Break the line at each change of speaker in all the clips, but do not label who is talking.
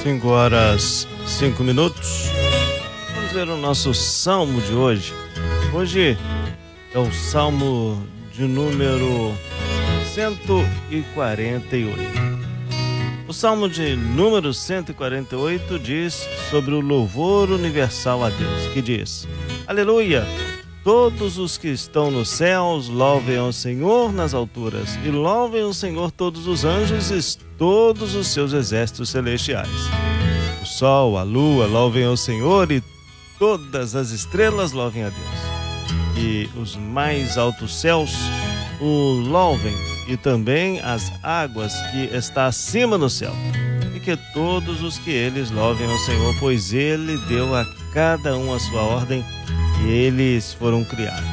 5h05. Vamos ver o nosso salmo de hoje. Hoje é o salmo de número 148. O salmo de número 148 diz sobre o louvor universal a Deus, que diz: Aleluia! Todos os que estão nos céus louvem ao Senhor nas alturas, e louvem ao Senhor todos os anjos e todos os seus exércitos celestiais. O sol, a lua louvem ao Senhor, e todas as estrelas louvem a Deus. E os mais altos céus o louvem, e também as águas que está acima no céu. E que todos os que eles louvem ao Senhor, pois Ele deu a cada um a sua ordem, e eles foram criados.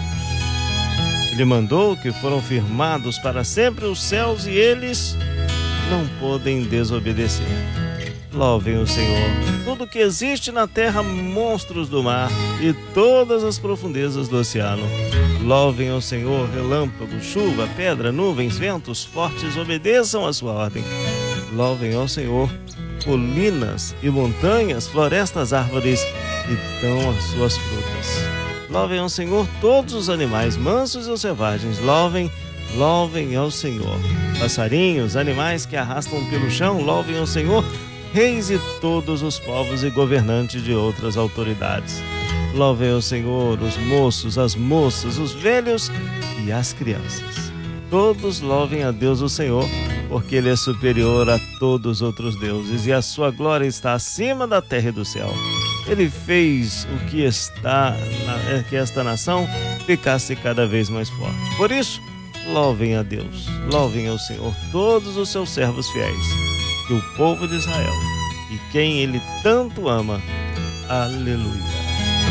Ele mandou que foram firmados para sempre os céus, e eles não podem desobedecer. Louvem o Senhor, tudo que existe na terra, monstros do mar e todas as profundezas do oceano. Louvem ao Senhor, relâmpago, chuva, pedra, nuvens, ventos fortes, obedeçam a sua ordem. Louvem ao Senhor, colinas e montanhas, florestas, árvores e dão as suas frutas. Louvem ao Senhor todos os animais, mansos e selvagens. Louvem ao Senhor. Passarinhos, animais que arrastam pelo chão, louvem ao Senhor. Reis e todos os povos e governantes de outras autoridades. Louvem ao Senhor os moços, as moças, os velhos e as crianças. Todos louvem a Deus o Senhor, porque Ele é superior a todos os outros deuses, e a sua glória está acima da terra e do céu. Ele fez o que que esta nação ficasse cada vez mais forte. Por isso, louvem a Deus, louvem ao Senhor todos os seus servos fiéis, que o povo de Israel, e quem Ele tanto ama. Aleluia.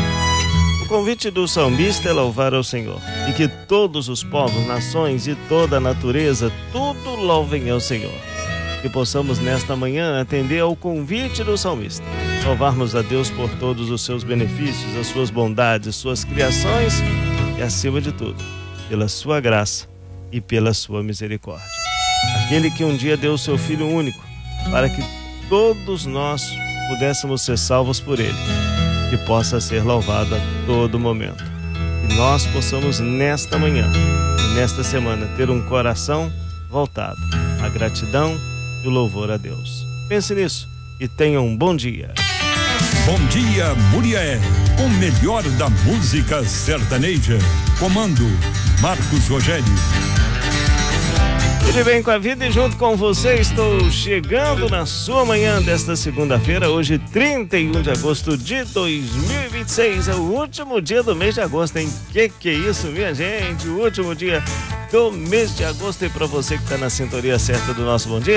O convite do salmista é louvar ao Senhor, e que todos os povos, nações e toda a natureza, tudo louvem ao Senhor. Que possamos nesta manhã atender ao convite do salmista, louvarmos a Deus por todos os seus benefícios, as suas bondades, suas criações e, acima de tudo, pela sua graça e pela sua misericórdia. Aquele que um dia deu o seu Filho único para que todos nós pudéssemos ser salvos por Ele, que possa ser louvado a todo momento. E nós possamos nesta manhã e nesta semana ter um coração voltado à gratidão e o louvor a Deus. Pense nisso e tenha um bom dia.
Bom dia, Murié, o melhor da música sertaneja. Comando Marcos Rogério.
Tudo bem com a vida, e junto com você estou chegando na sua manhã desta segunda-feira, hoje 31 de agosto de 2026, é o último dia do mês de agosto, hein? Que é isso, minha gente? O último dia do mês de agosto, e para você que está na sintonia certa do nosso Bom Dia,